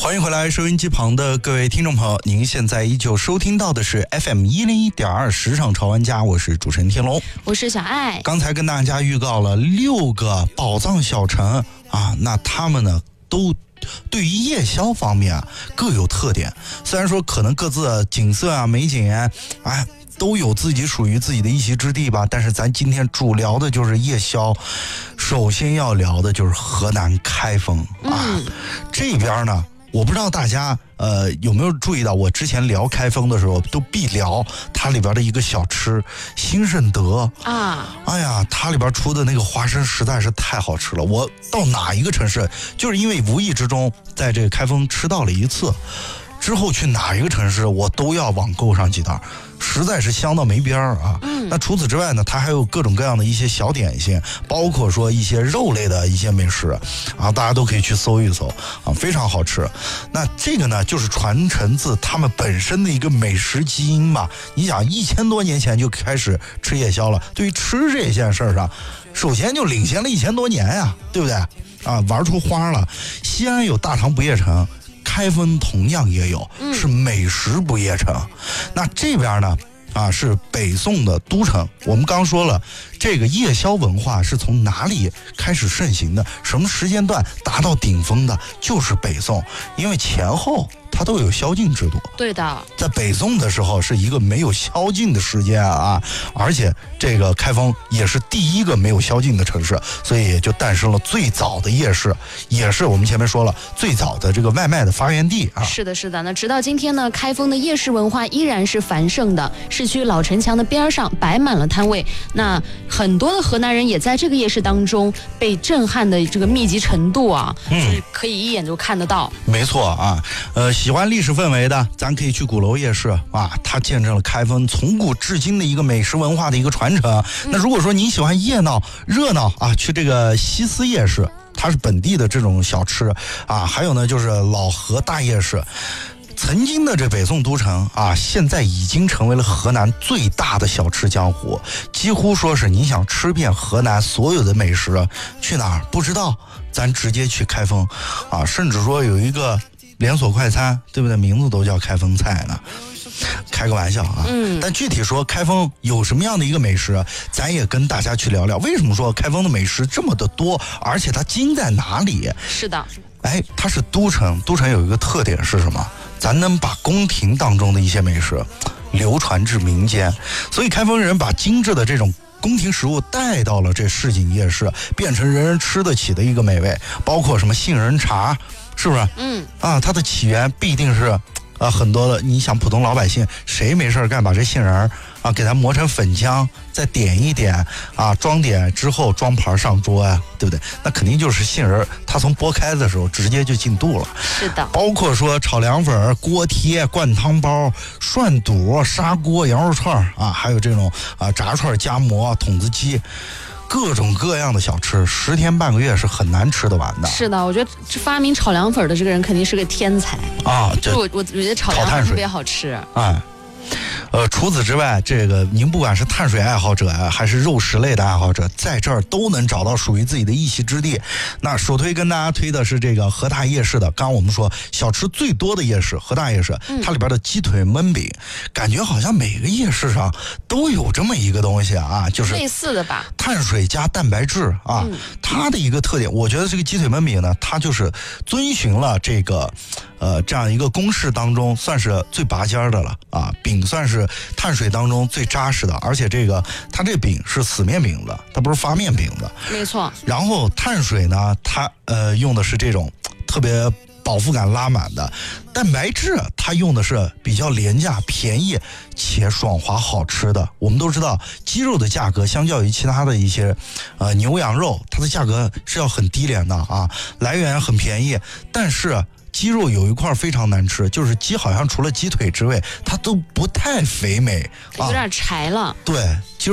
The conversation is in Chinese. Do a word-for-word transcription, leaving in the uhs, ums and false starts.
欢迎回来，收音机旁的各位听众朋友，您现在依旧收听到的是 F M 一零一点二时尚潮玩家，我是主持人天龙， 我是小爱。 刚才跟大家预告了六个宝藏小城啊，那他们呢都对于夜宵方面啊各有特点，虽然说可能各自的景色啊美景啊哎都有自己属于自己的一席之地吧，但是咱今天主聊的就是夜宵。首先要聊的就是河南开封啊、嗯、这边呢我不知道大家呃有没有注意到，我之前聊开封的时候都必聊它里边的一个小吃兴盛德啊，哎呀，它里边出的那个花生实在是太好吃了。我到哪一个城市，就是因为无意之中在这个开封吃到了一次，之后去哪一个城市我都要网购上几袋，实在是香到没边儿啊、嗯！那除此之外呢，它还有各种各样的一些小点心，包括说一些肉类的一些美食啊，大家都可以去搜一搜啊，非常好吃。那这个呢，就是传承自他们本身的一个美食基因嘛。你想，一千多年前就开始吃夜宵了，对于吃这件事儿上，首先就领先了一千多年呀，对不对？啊，玩出花了。西安有大唐不夜城。开封同样也有，是美食不夜城、嗯、那这边呢啊是北宋的都城。我们刚说了，这个夜宵文化是从哪里开始盛行的，什么时间段达到顶峰的，就是北宋，因为前后它都有宵禁制度。 对的， 在北宋的时候是一个没有宵禁的时间啊，而且这个开封也是第一个没有宵禁的城市，所以也就诞生了最早的夜市，也是我们前面说了最早的这个外卖的发源地啊。 是的，是的。那直到今天呢，开封的夜市文化依然是繁盛的，市区老城墙的边上摆满了摊位，那很多的河南人也在这个夜市当中被震撼的这个密集程度啊，嗯，就是可以一眼就看得到。 没错啊，呃。喜欢历史氛围的，咱可以去鼓楼夜市啊，它见证了开封从古至今的一个美食文化的一个传承。嗯、那如果说您喜欢热闹热闹啊，去这个西四夜市，它是本地的这种小吃啊，还有呢就是老河大夜市。曾经的这北宋都城啊，现在已经成为了河南最大的小吃江湖，几乎说是你想吃遍河南所有的美食，去哪儿不知道，咱直接去开封啊，甚至说有一个。连锁快餐，对不对？名字都叫开封菜呢，开个玩笑啊。嗯。但具体说开封有什么样的一个美食，咱也跟大家去聊聊。为什么说开封的美食这么的多，而且它精在哪里？ 是的。 哎，它是都城，都城有一个特点是什么？咱能把宫廷当中的一些美食流传至民间，所以开封人把精致的这种宫廷食物带到了这市井夜市，变成人人吃得起的一个美味，包括什么杏仁茶。是不是？嗯啊，它的起源必定是，啊，很多的。你想，普通老百姓谁没事干把这杏仁啊给它磨成粉浆，再点一点啊，装点之后装盘上桌呀、啊，对不对？那肯定就是杏仁，它从剥开的时候直接就进肚了。 是的， 包括说炒凉粉、锅贴、灌汤包、涮肚、砂锅、羊肉串啊，还有这种啊炸串、夹馍、筒子鸡。各种各样的小吃，十天半个月是很难吃得完的。 是的，我觉得发明炒凉粉的这个人肯定是个天才啊！就我我觉得炒凉粉特别好吃。 哎，呃，除此之外，这个您不管是碳水爱好者啊，还是肉食类的爱好者，在这儿都能找到属于自己的一席之地。那首推跟大家推的是这个河大夜市的，刚刚我们说小吃最多的夜市河大夜市，嗯、它里边的鸡腿焖饼，感觉好像每个夜市上都有这么一个东西啊，就是类似的吧， 碳水加蛋白质啊，嗯、它的一个特点，我觉得这个鸡腿焖饼呢，它就是遵循了这个。呃，这样一个公式当中算是最拔尖的了啊，饼算是碳水当中最扎实的，而且这个它这饼是死面饼的，它不是发面饼的， 没错。然后碳水呢，它呃用的是这种特别饱腹感拉满的，蛋白质它用的是比较廉价、便宜且爽滑好吃的。我们都知道，鸡肉的价格相较于其他的一些呃牛羊肉，它的价格是要很低廉的啊，来源很便宜，但是。鸡肉有一块非常难吃，就是鸡好像除了鸡腿之外，它都不太肥美， 有点柴了。 对。